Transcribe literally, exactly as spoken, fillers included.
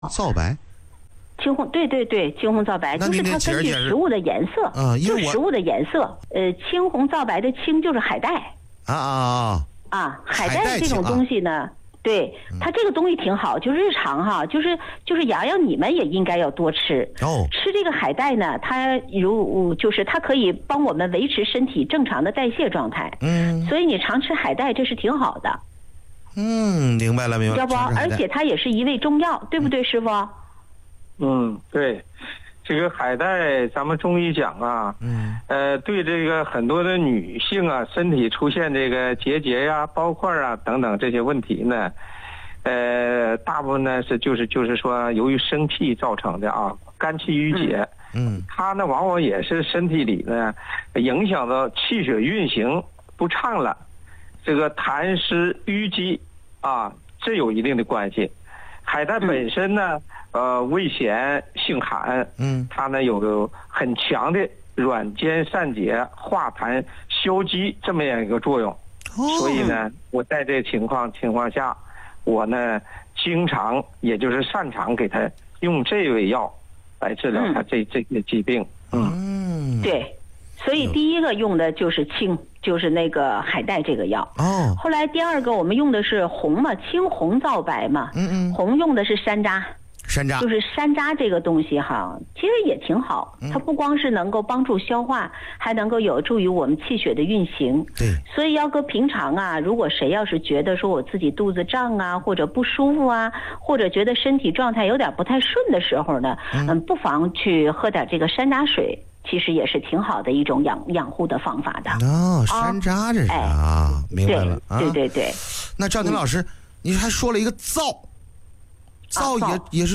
皂白。 青红，对对对，青红皂白就是它根据食物的颜色， 啊， 就食物的颜色。呃，青红皂白的青就是海带。 啊啊啊！啊，海带这种东西呢，对它这个东西挺好，就日常哈，就是就是洋洋你们也应该要多吃。 哦， 吃这个海带呢，它如就是它可以帮我们维持身体正常的代谢状态。 嗯， 所以你常吃海带，这是挺好的。 嗯，明白了，明白了。 要不，而且它也是一味中药，对不对，师傅？ 嗯，对，这个海带，咱们中医讲啊， 嗯， 呃，对这个很多的女性啊，身体出现这个结节呀、包块啊等等这些问题呢，呃，大部分呢是就是就是说由于生气造成的啊，肝气郁结， 嗯， 它呢往往也是身体里呢影响到气血运行不畅了，这个痰湿淤积啊，这有一定的关系。海带本身呢，呃，味咸性寒， 嗯， 它呢有很强的软坚散结、化痰消积这么样一个作用。 哦， 所以呢，我在这情况情况下，我呢经常也就是擅长给他用这味药来治疗他这、嗯、这个疾病。 嗯， 对。所以第一个用的就是青，就是那个海带这个药。 哦。 后来第二个我们用的是红嘛，青红皂白嘛。 嗯嗯。 红用的是山楂。 山楂。 就是山楂这个东西哈，其实也挺好。它不光是能够帮助消化，还能够有助于我们气血的运行。 对。 所以要搁平常啊，如果谁要是觉得说我自己肚子胀啊，或者不舒服啊，或者觉得身体状态有点不太顺的时候呢，嗯，嗯不妨去喝点这个山楂水。其实也是挺好的一种养养护的方法的。 哦，山楂这是啊，哎、明白了啊。 对对对。 那赵婷老师，嗯、你还说了一个皂，皂也、啊、也是。